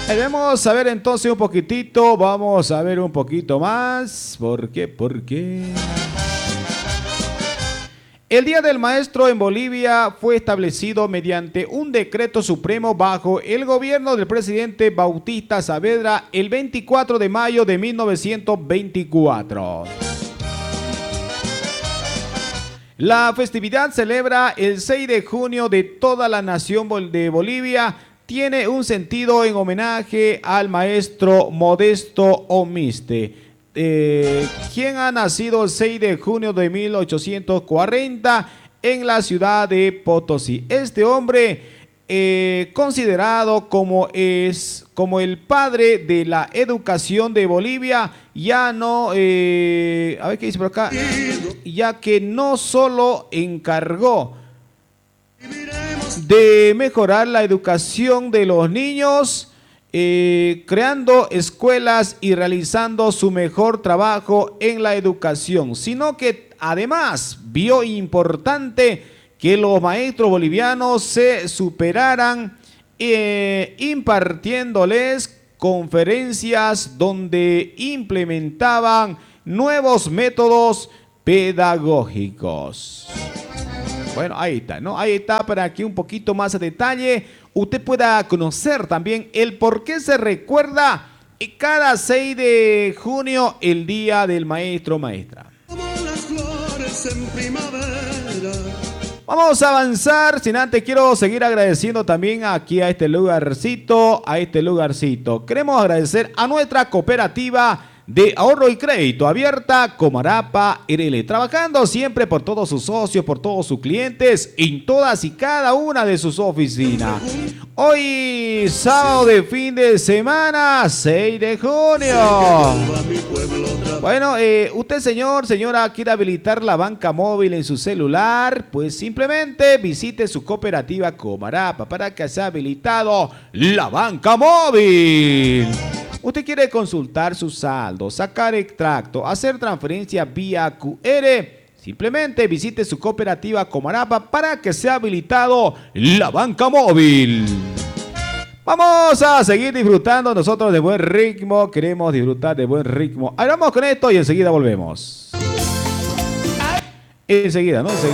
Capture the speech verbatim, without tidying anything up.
Vamos a ver entonces un poquitito, vamos a ver un poquito más. ¿Por qué? ¿Por qué? El Día del Maestro en Bolivia fue establecido mediante un decreto supremo bajo el gobierno del presidente Bautista Saavedra el veinticuatro de mayo de mil novecientos veinticuatro. La festividad celebra el seis de junio de toda la nación de Bolivia. Tiene un sentido en homenaje al maestro Modesto Omiste, eh, quien ha nacido el seis de junio de mil ochocientos cuarenta en la ciudad de Potosí. Este hombre, eh, considerado como, es, como el padre de la educación de Bolivia, ya no, eh, a ver qué dice por acá, ya que no solo encargó de mejorar la educación de los niños, eh, creando escuelas y realizando su mejor trabajo en la educación, sino que además vio importante que los maestros bolivianos se superaran, eh, impartiéndoles conferencias donde implementaban nuevos métodos pedagógicos. Bueno, ahí está, ¿no? Ahí está para que un poquito más a detalle usted pueda conocer también el por qué se recuerda cada seis de junio el Día del Maestro o Maestra. Como las flores en primavera. Vamos a avanzar, sin antes quiero seguir agradeciendo también aquí a este lugarcito, a este lugarcito. Queremos agradecer a nuestra cooperativa de ahorro y crédito abierta Comarapa R L, trabajando siempre por todos sus socios, por todos sus clientes, en todas y cada una de sus oficinas. Hoy, sábado de fin de semana, seis de junio. Bueno, eh, usted, señor, señora, quiere habilitar la banca móvil en su celular, pues simplemente visite su cooperativa Comarapa para que sea habilitado la banca móvil. Usted quiere consultar su saldo, sacar extracto, hacer transferencia vía Q R. Simplemente visite su cooperativa Comarapa para que sea habilitado la banca móvil. Vamos a seguir disfrutando nosotros de buen ritmo. Queremos disfrutar de buen ritmo. Ahí vamos con esto y enseguida volvemos. Enseguida, ¿no? Enseguida.